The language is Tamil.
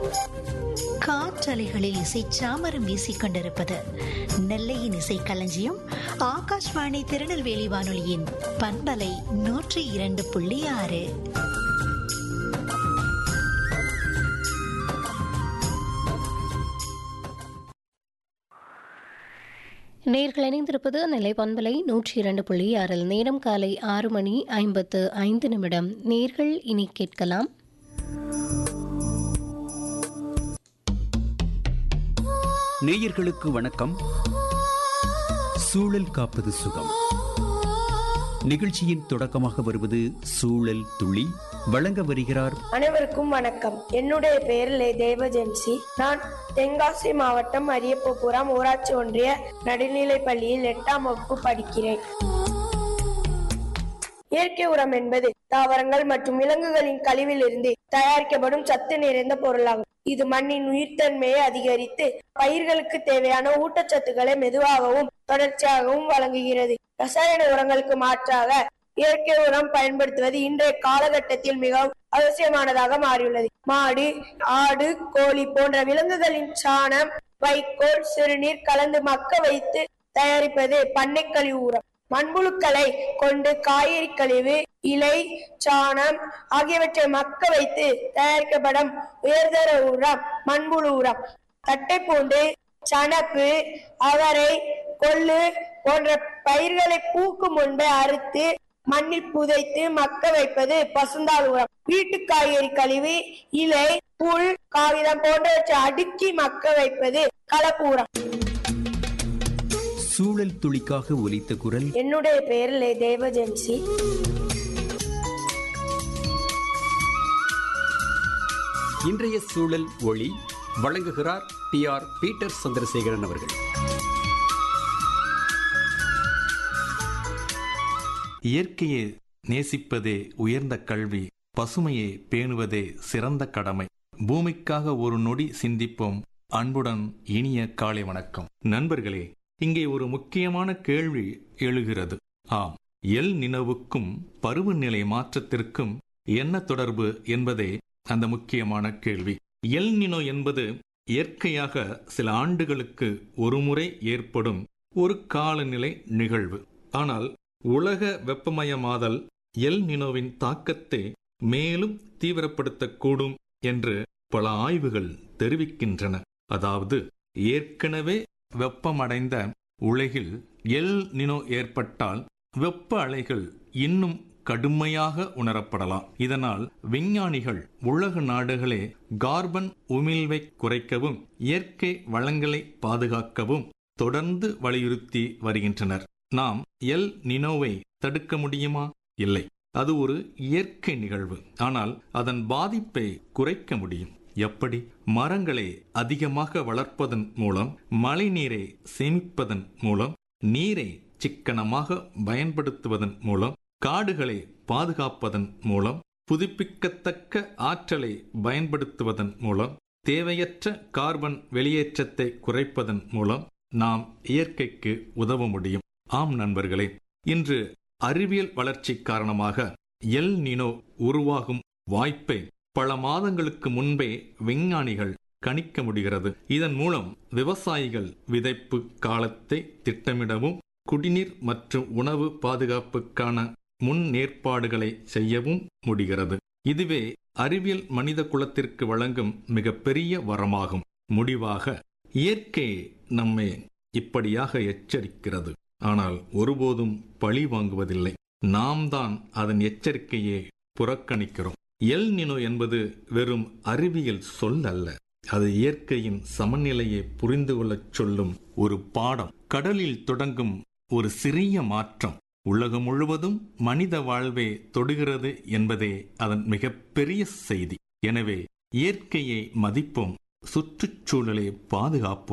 காற்றலைகளில் இசை சாமரம் வீசிக் கொண்டிருப்பது நெல்லையின் இசை களஞ்சியம் ஆகாஷ்வாணி திருநெல்வேலி வானொலியின் பண்பலை 102.6. நேர்கள் இணைந்திருப்பது நெல்லை பண்பலை 102.6. நேரம் காலை 6:55. நேர்கள் இனி கேட்கலாம் நேயர்களுக்கு வணக்கம். சூழல் காப்பது சுகம் நிகழ்ச்சியின் தொடக்கமாக வருவது சூழல் துளி. வழங்க வருகிறார். அனைவருக்கும் வணக்கம். என்னுடைய பெயர் தேவஜென்சி. நான் தென்காசி மாவட்டம் அரியப்பபுரம் ஊராட்சி ஒன்றிய நடுநிலைப் பள்ளியில் 8ஆம் வகுப்பு படிக்கிறேன். இயற்கை உரம் என்பது தாவரங்கள் மற்றும் விலங்குகளின் கழிவிலிருந்து தயாரிக்கப்படும் சத்து நிறைந்த பொருளாகும். இது மண்ணின் உயிர்த்தன்மையை அதிகரித்து பயிர்களுக்கு தேவையான ஊட்டச்சத்துக்களை மெதுவாகவும் தொடர்ச்சியாகவும் வழங்குகிறது. ரசாயன உரங்களுக்கு மாற்றாக இயற்கை உரம் பயன்படுத்துவது இன்றைய காலகட்டத்தில் மிகவும் அவசியமானதாக மாறியுள்ளது. மாடு, ஆடு, கோழி போன்ற விலங்குகளின் சாணம், வைக்கோல், சிறுநீர் கலந்து மக்க வைத்து தயாரிப்பது பண்ணை கழிவு உரம். மண்புழுக்களை கொண்டு காய்கறி கழிவு, இலை, சாணம் ஆகியவற்றை மக்க வைத்து தயாரிக்கப்படும் உயர்தர உரம் மண்புழு உரம். தட்டைப்பூண்டு, சணப்பு, அவரை, கொள்ளு போன்ற பயிர்களை பூக்கும் முன்பே அறுத்து மண்ணில் புதைத்து மக்க வைப்பது பசுந்தாள் உரம். வீட்டு காய்கறி கழிவு, இலை, புல், காகிதம் போன்றவற்றை அடுக்கி மக்க வைப்பது கலப்பு உரம். சூழல் துளிக்காக ஒலித்த குரல். என்னுடைய பெயர் தேவஜென்சி. இன்றைய சூழல் ஒளி வழங்குகிறார் PR பீட்டர் சந்திரசேகரன் அவர்கள். இயற்கையை நேசிப்பதே உயர்ந்த கல்வி, பசுமையை பேணுவதே சிறந்த கடமை. பூமிக்காக ஒரு நொடி சிந்திப்போம். அன்புடன் இனிய காலை வணக்கம். நண்பர்களே, இங்கே ஒரு முக்கியமான கேள்வி எழுகிறது. ஆம், எல் நினோவுக்கும் பருவநிலை மாற்றத்திற்கும் என்ன தொடர்பு என்பதே அந்த முக்கியமான கேள்வி. எல் நினோ என்பது இயற்கையாக சில ஆண்டுகளுக்கு ஒருமுறை ஏற்படும் ஒரு காலநிலை நிகழ்வு. ஆனால் உலக வெப்பமயமாதல் எல் நினோவின் தாக்கத்தை மேலும் தீவிரப்படுத்தக்கூடும் என்று பல ஆய்வுகள் தெரிவிக்கின்றன. அதாவது, ஏற்கனவே வெப்பமடைந்த உலகில் எல் நினோ ஏற்பட்டால் வெப்ப அலைகள் இன்னும் கடுமையாக உணரப்படலாம். இதனால் விஞ்ஞானிகள் உலக நாடுகளே கார்பன் உமிழ்வை குறைக்கவும் இயற்கை வளங்களை பாதுகாக்கவும் தொடர்ந்து வலியுறுத்தி வருகின்றனர். நாம் எல் நினோவை தடுக்க முடியுமா? இல்லை. அது ஒரு இயற்கை நிகழ்வு. ஆனால் அதன் பாதிப்பை குறைக்க முடியும். எப்படி? மரங்களை அதிகமாக வளர்ப்பதன் மூலம், மழை நீரை சேமிப்பதன் மூலம், நீரை சிக்கனமாக பயன்படுத்துவதன் மூலம், காடுகளை பாதுகாப்பதன் மூலம், புதுப்பிக்கத்தக்க ஆற்றலை பயன்படுத்துவதன் மூலம், தேவையற்ற கார்பன் வெளியேற்றத்தை குறைப்பதன் மூலம் நாம் இயற்கைக்கு உதவ முடியும். ஆம் நண்பர்களே, இன்று அறிவியல் வளர்ச்சி காரணமாக எல் நினோ உருவாகும் வாய்ப்பை பல மாதங்களுக்கு முன்பே விஞ்ஞானிகள் கணிக்க முடிகிறது. இதன் மூலம் விவசாயிகள் விதைப்பு காலத்தை திட்டமிடவும், குடிநீர் மற்றும் உணவு பாதுகாப்புக்கான முன்னேற்பாடுகளை செய்யவும் முடிகிறது. இதுவே அறிவியல் மனித குலத்திற்கு வழங்கும் மிகப்பெரிய வரமாகும். முடிவாக, இயற்கை நம்மை இப்படியாக எச்சரிக்கிறது. ஆனால் ஒருபோதும் பழி வாங்குவதில்லை. நாம் தான் அதன் எச்சரிக்கையை புறக்கணிக்கிறோம். எல் நினோ என்பது வெறும் அறிவியல் சொல் அல்ல. அது இயற்கையின் சமநிலையை புரிந்து கொள்ளச் சொல்லும் ஒரு பாடம். கடலில் தொடங்கும் ஒரு சிறிய மாற்றம் உலகம் முழுவதும் மனித வாழ்வை தொடுகிறது என்பதே அதன் மிகப்பெரிய செய்தி. எனவே இயற்கையை மதிப்போம், சுற்றுச்சூழலை பாதுகாப்போம்.